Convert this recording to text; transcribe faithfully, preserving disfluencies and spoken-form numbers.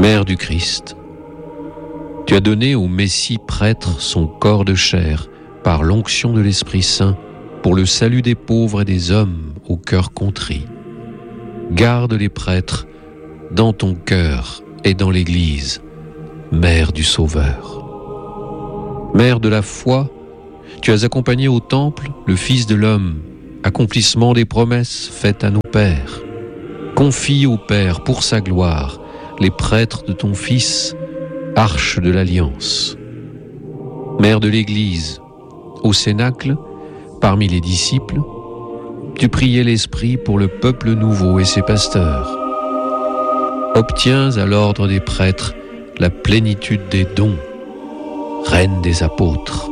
Mère du Christ, tu as donné au Messie prêtre son corps de chair par l'onction de l'Esprit Saint pour le salut des pauvres et des hommes au cœur contrit. Garde les prêtres dans ton cœur et dans l'Église, Mère du Sauveur. Mère de la foi, tu as accompagné au temple le Fils de l'homme, accomplissement des promesses faites à nos pères. Confie au Père pour sa gloire les prêtres de ton Fils, arche de l'Alliance. Mère de l'Église, au Cénacle, parmi les disciples, tu priais l'Esprit pour le peuple nouveau et ses pasteurs. Obtiens à l'ordre des prêtres la plénitude des dons, Reine des apôtres.